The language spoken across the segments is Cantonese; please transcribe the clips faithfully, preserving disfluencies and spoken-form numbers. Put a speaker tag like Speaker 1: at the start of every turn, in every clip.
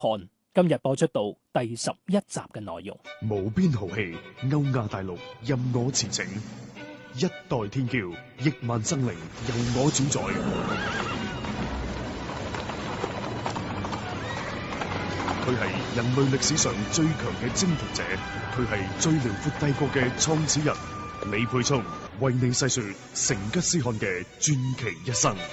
Speaker 1: 看今日播出到第十一集嘅內容。
Speaker 2: 無邊豪氣，歐亞大陸任我馳騁，一代天驕，億萬生靈由我主宰。佢係人類歷史上最強嘅征服者，佢係最遼闊帝國嘅創始人。李沛聰為你細說成吉思汗嘅傳奇一生。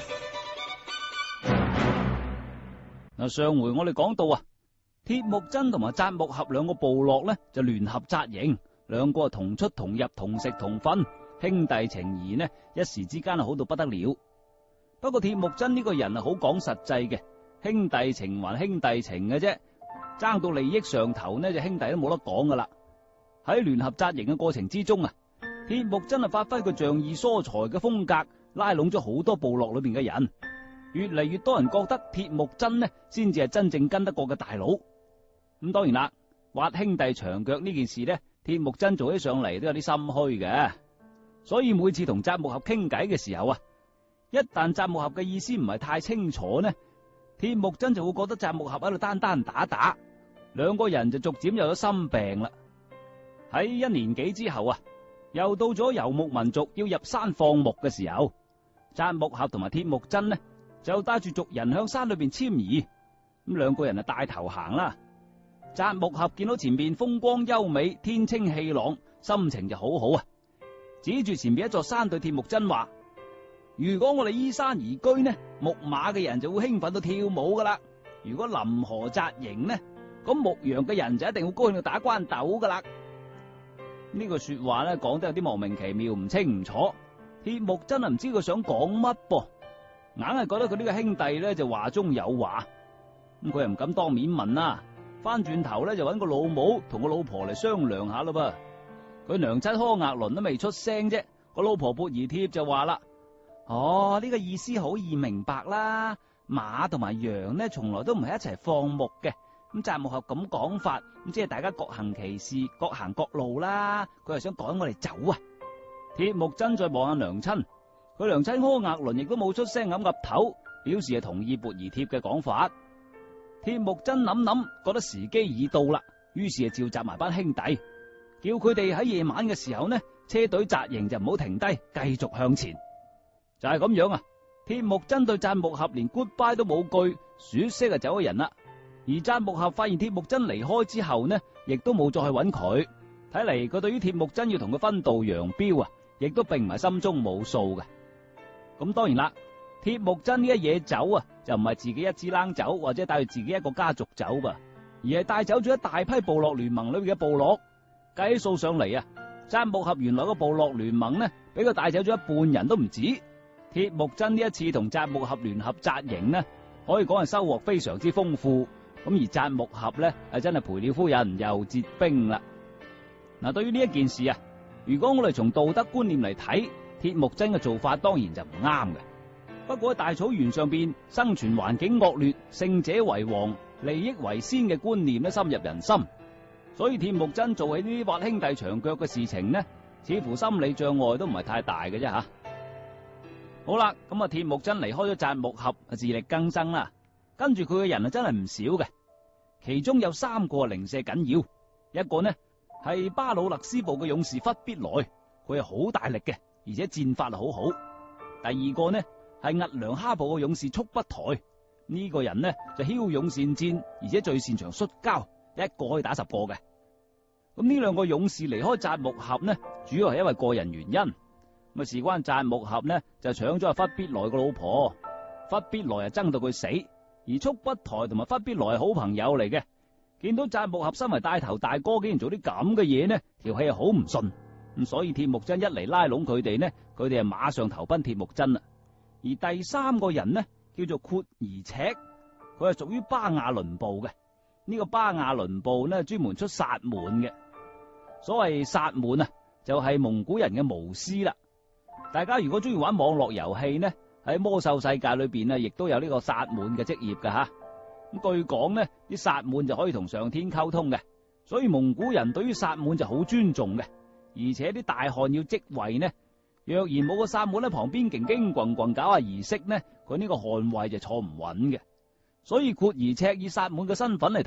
Speaker 3: 嗱，上回我哋講到啊，鐵木真同埋扎木合兩個部落咧就聯合紮營，兩個同出同入，同食同瞓，兄弟情誼呢一時之間好到不得了。不過鐵木真呢個人係好講實際嘅，兄弟情還兄弟情嘅啫，爭到利益上頭呢，就兄弟都冇得講噶啦。喺聯合紮營嘅過程之中啊，鐵木真係發揮佢仗義疏財嘅風格，拉攏咗好多部落裏邊嘅人，越嚟越多人覺得鐵木真呢先至係真正跟得過嘅大佬。咁當然啦，挖兄弟牆腳呢件事呢，鐵木真做起上嚟都有啲心虛嘅，所以每次同扎木合傾偈嘅時候啊，一旦扎木合嘅意思唔係太清楚呢，鐵木真就會覺得扎木合喺度單單打打，兩個人就逐漸有咗心病啦。喺一年幾之後啊，又到咗游牧民族要入山放牧嘅時候，扎木合同埋鐵木真呢就帶住族人向山裏邊遷移，咁兩個人啊帶頭行啦。扎木合見到前面風光優美，天清氣朗，心情就好好啊，指住前面一座山對鐵木真話：如果我哋依山而居呢，牧馬嘅人就會興奮到跳舞噶啦；如果臨河紮營呢，咁牧羊嘅人就一定會高興到打關斗噶啦。呢句說話咧講得有啲莫名其妙，唔清唔楚。鐵木真係唔知佢想講乜噃，硬係覺得佢呢個兄弟咧就話中有話，咁佢又唔敢當面問啦。翻轉頭咧就揾個老母同個老婆嚟商量下咯噃。佢娘親柯額倫都未出聲啫，個老婆缽兒帖就話啦：哦，呢個意思好易明白啦，馬同埋羊呢從來都唔係一齊放牧嘅。咁扎木合咁講法，咁即係大家各行其事，各行各路啦。佢係想趕我哋走啊！鐵木真再望下娘親，佢娘親柯額倫亦都冇出聲咁岌頭，表示係同意缽兒帖嘅講法。鐵木真諗諗，覺得時機已到啦，於是就召集埋班兄弟，叫佢哋喺夜晚嘅時候呢，車隊紮營就唔好停低，繼續向前。就係咁樣啊！鐵木真對扎木合連 goodbye 都冇句，說聲就走咗人啦。而扎木合發現鐵木真離開之後呢，亦都冇再去揾佢。睇嚟佢對於鐵木真要同佢分道揚鑣啊，亦都並唔係心中冇數嘅。咁當然啦，鐵木真呢一嘢走啊，就唔係自己一支冷走，或者帶住自己一個家族走噃，而係帶走咗一大批部落聯盟裏邊嘅部落。計起數上嚟啊，扎木合原來個部落聯盟呢，俾佢帶走咗一半人都唔止。鐵木真呢一次同扎木合聯合紮營呢，可以講係收穫非常之豐富。咁而扎木合呢，係真係賠了夫人又折兵啦。嗱，對於呢一件事啊，如果我哋從道德觀念嚟睇，鐵木真嘅做法當然就唔啱嘅。不過喺大草原上邊，生存環境惡劣，勝者為王，利益為先嘅觀念呢，深入人心。所以鐵木真做起呢啲挖兄弟牆腳嘅事情呢，似乎心理障礙都唔係太大嘅啫吓。好啦，咁啊鐵木真離開咗扎木合，自力更生啦。跟住佢嘅人啊真係唔少嘅，其中有三個零舍緊要。一個呢係巴魯勒斯部嘅勇士忽必來，佢係好大力嘅，而且戰法好好。第二個呢係兀良哈部嘅勇士速不台，呢、這個人呢就驍勇善戰，而且最擅長摔跤，一個可以打十個嘅。咁呢兩個勇士離開扎木合呢，主要係因為個人原因。咁啊事關扎木合呢就搶咗阿忽必來個老婆，忽必來啊憎到佢死。而速不台同埋忽必來係好朋友嚟嘅，見到扎木合身為帶頭大哥，竟然做啲咁嘅嘢呢，條氣係好唔順。咁所以鐵木真一嚟拉攏佢哋呢，佢哋係馬上投奔鐵木真啦。而第三個人呢叫做闊兒赤，佢係屬於巴亞倫部嘅。呢、這個巴亞倫部呢專門出薩滿嘅。所謂薩滿啊，就係、是、蒙古人嘅巫師啦。大家如果中意玩網絡遊戲呢，喺魔獸世界裏邊啊，亦都有呢個薩滿嘅職業噶吓。咁據講呢啲薩滿就可以同上天溝通嘅，所以蒙古人對於薩滿就好尊重嘅。而且啲大漢要即位呢，若然冇個薩滿喺旁邊勁勁滾滾搞下儀式呢，佢呢個汗位就坐唔穩嘅。 所以括兒赤以薩滿嘅身份嚟